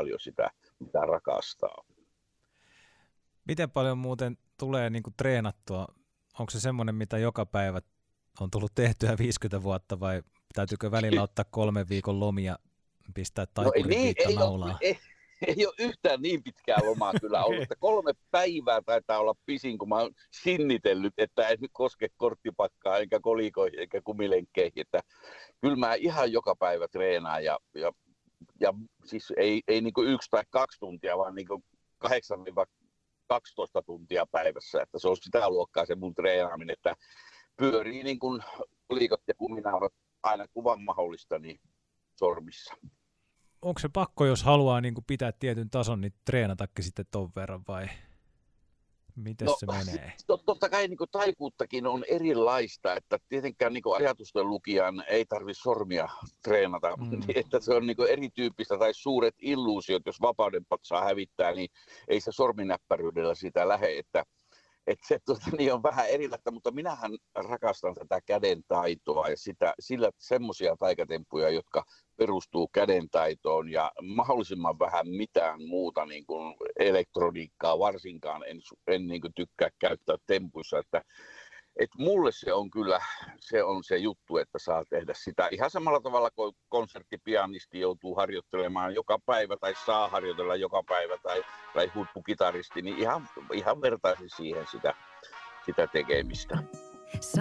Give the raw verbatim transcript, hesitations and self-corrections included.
paljon sitä, mitä rakastaa. Miten paljon muuten tulee niin kuin treenattua? Onko se semmoinen, mitä joka päivä on tullut tehtyä viisikymmentä vuotta vai täytyykö välillä ottaa kolmen viikon lomia, pistää taikurin no, niin, viitta ei naulaan? Ole, ei, ei ole yhtään niin pitkää lomaa kyllä okay. ollut, että kolme päivää taitaa olla pisin, kun mä oon sinnitellyt, että en nyt koske korttipakkaa, enkä kolikoihin, enkä kumilenkkeihin, että kyllä mä ihan joka päivä treenaan ja, ja, ja siis ei, ei niin kuin yksi tai kaksi tuntia, vaan niin kuin kahdeksan kaksitoista tuntia päivässä, että se on sitä luokkaa se mun treenaaminen, että pyörii niin kuin liikot ja kuminauhat aina kuvan mahdollista niin sormissa. Onko se pakko, jos haluaa niin kuin pitää tietyn tason, niin treenatakin sitten ton verran vai miten no, se menee? Tot, totta kai niin kuin taikuuttakin on erilaista, että tietenkään niin kuin ajatusten lukijan ei tarvitse sormia treenata, mm. että se on niin kuin erityyppistä tai suuret illuusiot, jos vapauden saa hävittää, niin ei se sorminäppäryydellä sitä lähde, että Että se tuota, niin on vähän erilaista, mutta minähän rakastan tätä käden taitoa ja sitä, sillä semmoisia taikatemppuja, jotka perustuu käden taitoon ja mahdollisimman vähän mitään muuta niin kuin elektroniikkaa, varsinkaan en, en niin kuin tykkää käyttää tempuissa, että et mulle se on kyllä se, on se juttu, että saa tehdä sitä ihan samalla tavalla kuin konserttipianisti joutuu harjoittelemaan joka päivä tai saa harjoitella joka päivä tai, tai huippukitaristi, niin ihan, ihan vertaisin siihen sitä, sitä tekemistä.